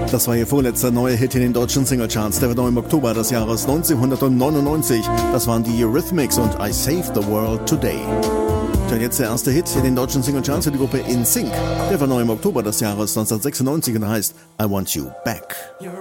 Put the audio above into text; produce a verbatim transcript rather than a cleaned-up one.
Das war ihr vorletzter neuer Hit in den deutschen Singlecharts. Der war neu im Oktober des Jahres neunzehnhundertneunundneunzig. Das waren die Eurythmics und I Saved the World Today. Und jetzt der erste Hit in den deutschen Singlecharts für die Gruppe In Sync. Der war neu im Oktober des Jahres neunzehnhundertsechsundneunzig und heißt I Want You Back.